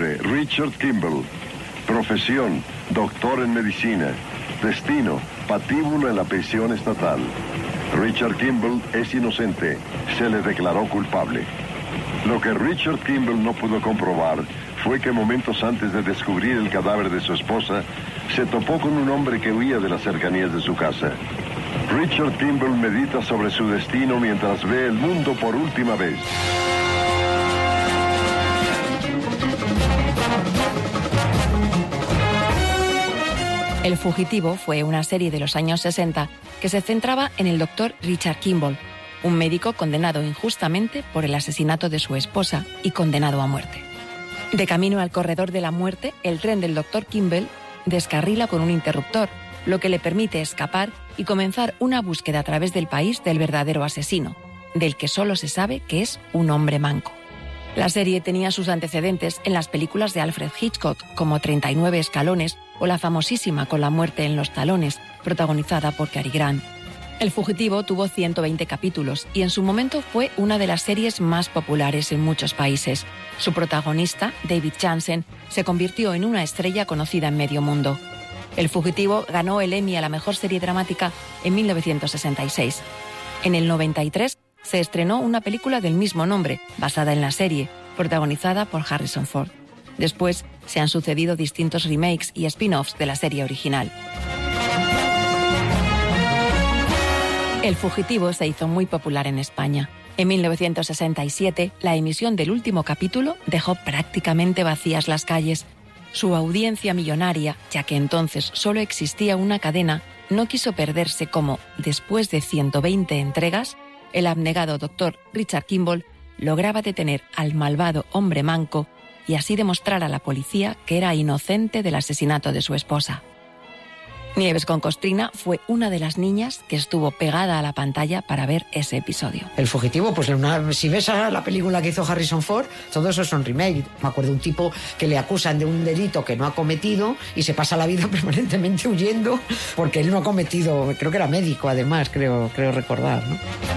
Nombre: Richard Kimball. Profesión: doctor en medicina. Destino: patíbulo en la prisión estatal. Richard Kimball es inocente. Se le declaró culpable. Lo que Richard Kimball no pudo comprobar fue que momentos antes de descubrir el cadáver de su esposa, se topó con un hombre que huía de las cercanías de su casa. Richard Kimball medita sobre su destino mientras ve el mundo por última vez. El fugitivo fue una serie de los años 60 que se centraba en el doctor Richard Kimball, un médico condenado injustamente por el asesinato de su esposa y condenado a muerte. De camino al corredor de la muerte, el tren del doctor Kimball descarrila con un interruptor, lo que le permite escapar y comenzar una búsqueda a través del país del verdadero asesino, del que solo se sabe que es un hombre manco. La serie tenía sus antecedentes en las películas de Alfred Hitchcock, como 39 escalones o la famosísima Con la muerte en los talones, protagonizada por Cary Grant. El fugitivo tuvo 120 capítulos y en su momento fue una de las series más populares en muchos países. Su protagonista, David Janssen, se convirtió en una estrella conocida en medio mundo. El fugitivo ganó el Emmy a la mejor serie dramática en 1966. En el 93 se estrenó una película del mismo nombre, basada en la serie, protagonizada por Harrison Ford. Después se han sucedido distintos remakes y spin-offs de la serie original. El fugitivo se hizo muy popular en España. En 1967, la emisión del último capítulo dejó prácticamente vacías las calles. Su audiencia millonaria, ya que entonces solo existía una cadena, no quiso perderse como, después de 120 entregas, el abnegado doctor Richard Kimball lograba detener al malvado hombre manco y así demostrar a la policía que era inocente del asesinato de su esposa. Nieves con Costrina fue una de las niñas que estuvo pegada a la pantalla para ver ese episodio. El fugitivo, pues si ves a la película que hizo Harrison Ford, todo eso son remakes. Me acuerdo de un tipo que le acusan de un delito que no ha cometido y se pasa la vida permanentemente huyendo porque él no ha cometido, creo que era médico además, creo recordar, ¿no?